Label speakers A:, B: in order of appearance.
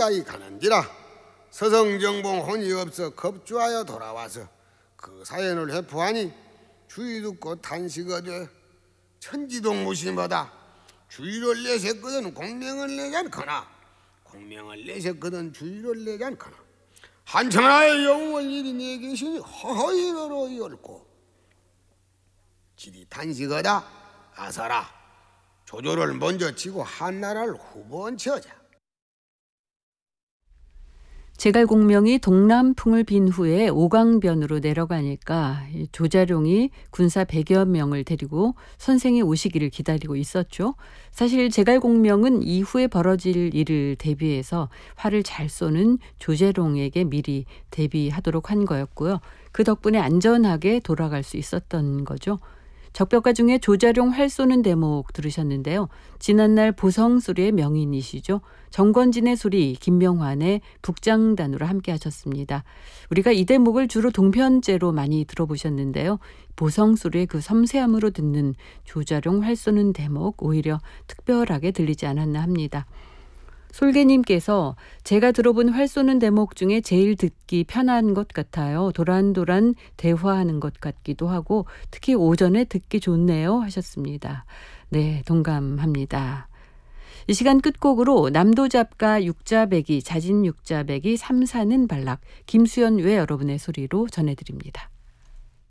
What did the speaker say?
A: 한가히 가는지라. 서성정봉 혼이 없어 겁주하여 돌아와서 그 사연을 회포하니 주의 듣고 탄식하되 천지동무심하다. 주의를 내셨거든 공명을 내지 않거나 공명을 내셨거든 주의를 내지 않거나 한천하의 영웅을 이리 내 계시니 허허이로로 열고 지리 탄식하다. 아사라 조조를 먼저 치고 한나라를 후번치하자.
B: 제갈공명이 동남풍을 빈 후에 오강변으로 내려가니까 조자룡이 군사 100여 명을 데리고 선생이 오시기를 기다리고 있었죠. 사실 제갈공명은 이후에 벌어질 일을 대비해서 활을 잘 쏘는 조자룡에게 미리 대비하도록 한 거였고요. 그 덕분에 안전하게 돌아갈 수 있었던 거죠. 적벽가 중에 조자룡 활 쏘는 대목 들으셨는데요. 지난날 보성수리의 명인이시죠. 정권진의 수리, 김명환의 북장단으로 함께 하셨습니다. 우리가 이 대목을 주로 동편제로 많이 들어보셨는데요. 보성수리의 그 섬세함으로 듣는 조자룡 활 쏘는 대목 오히려 특별하게 들리지 않았나 합니다. 솔개님께서 제가 들어본 활 쏘는 대목 중에 제일 듣기 편한 것 같아요. 도란도란 대화하는 것 같기도 하고 특히 오전에 듣기 좋네요 하셨습니다. 네, 동감합니다. 이 시간 끝곡으로 남도잡가 육자배기 자진육자배기 삼사는 발락 김수연 외 여러분의 소리로 전해드립니다.